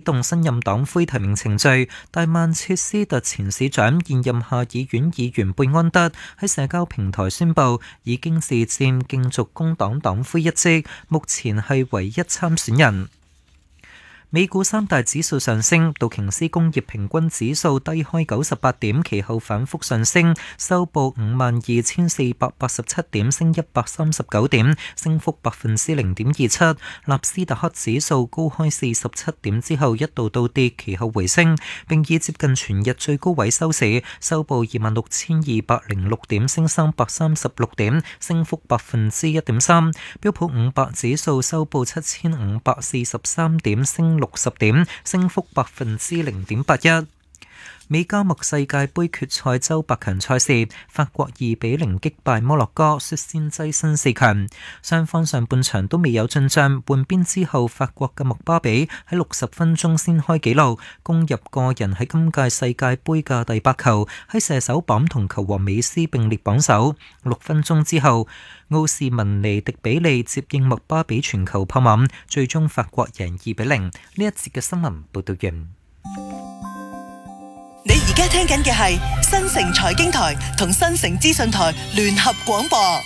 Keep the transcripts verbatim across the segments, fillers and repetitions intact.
動新任黨魁提名程序，但曼徹斯特前市長現任下議院議員貝安德喺社交平台宣布已經自薦競逐工黨黨魁一職，目前係唯一參選人。美股三大指數上升，道瓊斯工業平均指數低開九十八點，其後反覆上升，收報五萬二千四百八十七點，升一百三十九點，升幅百分之零點二七。納斯達克指數高開四十七點之後一度倒跌，其後回升，並以接近全日最高位收市，收報二萬六千二百零六點，升三百三十六點，升幅百分之一點三。標普五百指數收報七千五百四十三點，升六十點，升幅百分之零點八一。美加墨世界盃決賽周八強賽事，法國二比零擊敗摩洛哥，率先躋身四強。雙方上半場都未有進賬，換邊之後，法國嘅麥巴比喺六十分鐘先開紀錄，攻入個人喺今屆世界盃嘅第八球，喺射手榜同球王美斯並列榜首。六分鐘之後，奧士文尼迪比利接應麥巴比傳球破網，最終法國贏二比零。呢一節嘅新聞報道完。 你而家聽緊嘅係新城財經台同新城資訊台聯合廣播。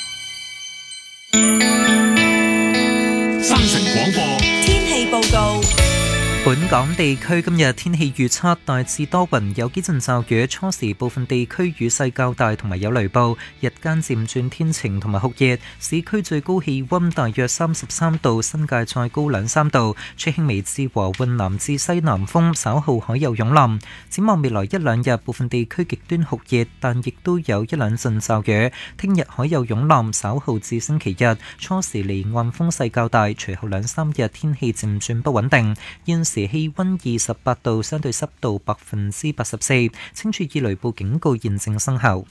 新城廣播天氣報告。 本港地區今日天氣預測大致多雲，有幾陣驟雨，初時部分地區雨勢較大同埋有雷暴，日間漸轉天晴同埋酷熱，市區最高氣溫大約三十三度，新界再高兩三度，吹輕微至和緩南至西南風，稍後海有湧浪。展望未來一兩日，部分地區極端酷熱，但亦都有一兩陣驟雨。聽日海有湧浪，稍後至星期日初時離岸風勢較大，隨後兩三日天氣漸轉不穩定。現時氣溫二十八度，相對濕度百分之八十四，清楚熱雷暴警告現正生效。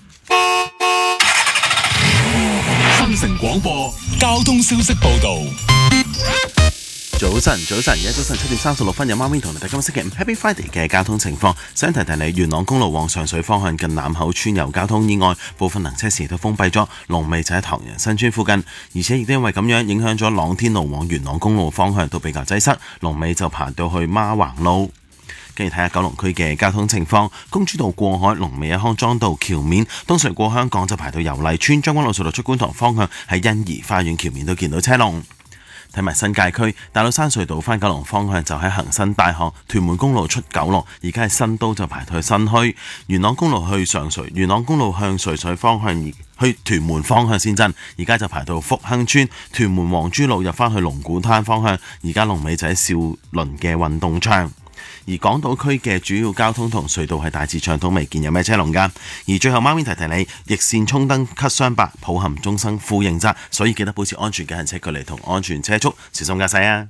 新城廣播交通消息報道。 早晨，早晨，而家早晨七點三十六分，有媽咪同你睇今日星期五 Happy Friday 嘅交通情況。想提提你，元朗公路往上水方向近欖口村有交通意外，部分行車線都封閉咗，龍尾就喺唐人新村附近，而且亦都因為咁樣影響咗朗天路往元朗公路方向都比較擠塞，龍尾就排到去孖橫路。跟住睇下九龍區嘅交通情況，公主道過海龍尾喺康莊道橋面，東隧過香港就排到油麗村，將軍澳隧道出觀塘方向喺欣怡花園橋面都見到車龍。睇埋新界區，大老山隧道返九龍方向就喺恒生大學，屯門公路出九龍，而家係新都就排到去新墟，元朗公路去上水，元朗公路向垂水方向去屯門方向先真，而家就排到福亨村，屯門黃珠路入返去龍鼓灘方向，而家龍尾就喺兆麟嘅運動場。而港島區嘅主要交通同隧道係大致暢通，未見有咩車龍㗎。而最後貓面提提你，逆線衝燈咳雙白，抱含終生負刑責，所以記得保持安全嘅行車距離同安全車速，小心駕駛啊！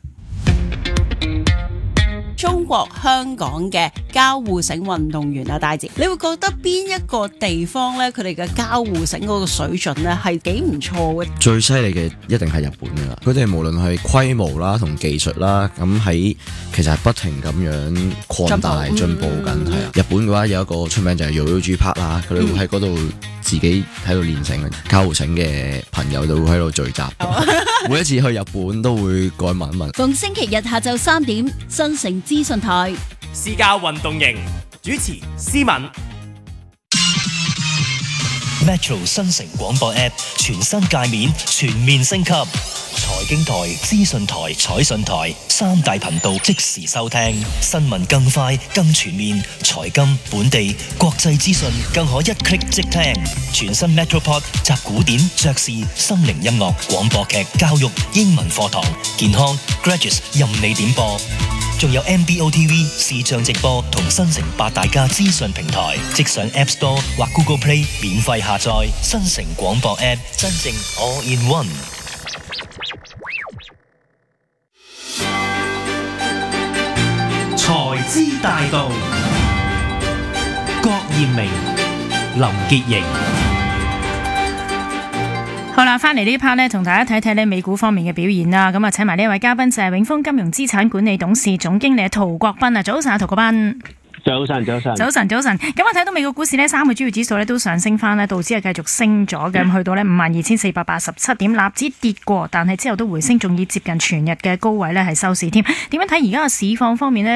中國香港嘅交互繩運動員啊，大姐，你會覺得邊一個地方呢？佢哋嘅交互繩嗰個水準呢係幾唔錯嘅？ 最犀利嘅一定係日本㗎啦，佢哋無論係規模啦同技術啦，咁喺其實係不停咁樣擴大進步緊，係啊、嗯！日本嘅話有一個出名就係 Yoyogi Park 啦，佢哋會喺嗰度自己喺度練繩，交互繩嘅朋友就會喺度聚集。每一次去日本都會過去問一問。 逢星期日下晝三點，新城資訊台私家運動營主持思敏。 Metro 新城廣播 App 全新界面全面升級，財經台、資訊台、彩訊台三大頻道即時收聽，新聞更快更全面，財金、本地、國際資訊更可一 click 即聽。全新 Metropod 集古典、爵士、心靈音樂、廣播劇、教育、英文課堂、健康、Graduates 任你點播。仲有 M B O T V 視像直播同新城八大家資訊平台，即上 App Store 或 Google Play 免費下載新城廣播 App， 真正 All in One。 財資大道，郭艷明、林潔瑩。 好啦，翻嚟呢一 part 咧，同大家睇睇咧美股方面嘅表現啦。咁啊，請埋呢一位嘉賓就係永豐金融資產管理董事總經理陶國斌啊。早晨啊，陶國斌。 早晨，早晨， 早晨，早晨。咁我睇到美國股市呢，三個主要指數咧都上升翻咧，道指係繼續升咗嘅，咁去到呢五萬二千四百八十七點，納指跌過，但係之後都回升，仲要接近全日嘅高位咧係收市添。點樣睇而家嘅市況方面呢？